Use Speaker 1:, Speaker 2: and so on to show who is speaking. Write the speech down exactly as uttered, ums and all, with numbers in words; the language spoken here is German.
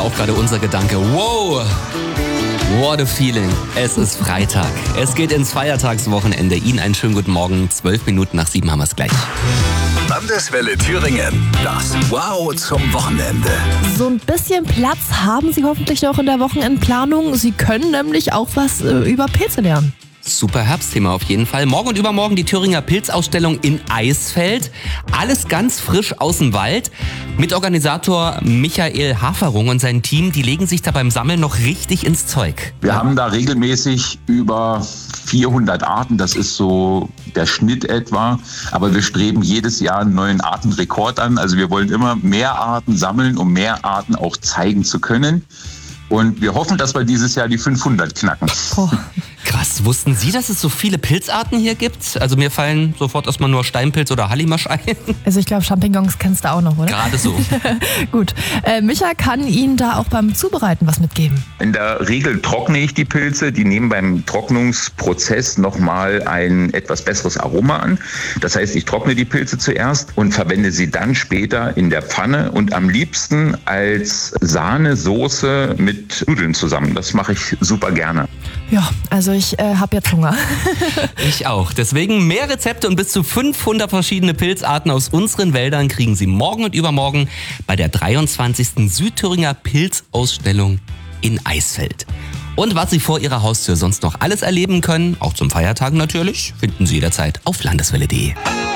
Speaker 1: auch gerade unser Gedanke. Wow! What a feeling. Es ist Freitag. Es geht ins Feiertagswochenende. Ihnen einen schönen guten Morgen. Zwölf Minuten nach sieben haben wir es gleich.
Speaker 2: Landeswelle Thüringen. Das Wow zum Wochenende.
Speaker 3: So ein bisschen Platz haben Sie hoffentlich noch in der Wochenendplanung. Sie können nämlich auch was äh, über Pilze lernen.
Speaker 1: Super Herbstthema auf jeden Fall. Morgen und übermorgen die Thüringer Pilzausstellung in Eisfeld. Alles ganz frisch aus dem Wald. Mitorganisator Michael Haferung und sein Team, die legen sich da beim Sammeln noch richtig ins Zeug.
Speaker 4: Wir haben da regelmäßig über vierhundert Arten, das ist so der Schnitt etwa. Aber wir streben jedes Jahr einen neuen Artenrekord an. Also wir wollen immer mehr Arten sammeln, um mehr Arten auch zeigen zu können. Und wir hoffen, dass wir dieses Jahr die fünfhundert knacken.
Speaker 3: Oh.
Speaker 1: Krass, wussten Sie, dass es so viele Pilzarten hier gibt? Also mir fallen sofort erstmal nur Steinpilz oder Hallimasch ein.
Speaker 3: Also ich glaube, Champignons kennst du auch noch, oder?
Speaker 1: Gerade so.
Speaker 3: Gut. Äh, Micha kann Ihnen da auch beim Zubereiten was mitgeben.
Speaker 4: In der Regel trockne ich die Pilze. Die nehmen beim Trocknungsprozess nochmal ein etwas besseres Aroma an. Das heißt, ich trockne die Pilze zuerst und verwende sie dann später in der Pfanne und am liebsten als Sahnesoße mit Nudeln zusammen. Das mache ich super gerne.
Speaker 3: Ja, also ich äh, habe jetzt Hunger.
Speaker 1: Ich auch. Deswegen mehr Rezepte und bis zu fünfhundert verschiedene Pilzarten aus unseren Wäldern kriegen Sie morgen und übermorgen bei der dreiundzwanzigsten Südthüringer Pilzausstellung in Eisfeld. Und was Sie vor Ihrer Haustür sonst noch alles erleben können, auch zum Feiertag natürlich, finden Sie jederzeit auf landeswelle punkt de.